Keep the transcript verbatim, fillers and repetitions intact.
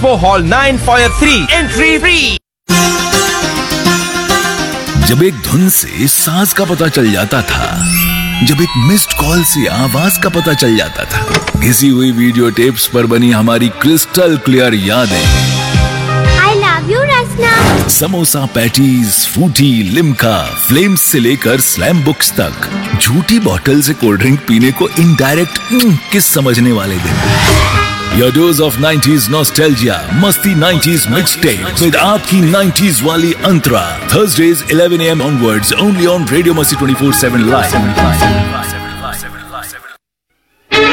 Expo hall nine for three, entry free. जब एक धुन से सांस का पता चल जाता था, जब एक मिस्ड कॉल से आवाज का पता चल जाता था, घिसी हुई वीडियो टेप्स पर बनी हमारी क्रिस्टल क्लियर यादें। I love you Rachna. Samosa patties, Frooti, Limca, flames से लेकर स्लैम बुक्स तक, झूठी बोतल से कोल्ड ड्रिंक पीने को इनडायरेक्ट किस समझने वाले दिन। Your dose of nineties nostalgia, मस्ती nineties mixtape with आपकी nineties वाली अंतरा. Thursdays eleven a m onwards only on Radio Masti twenty-four seven live.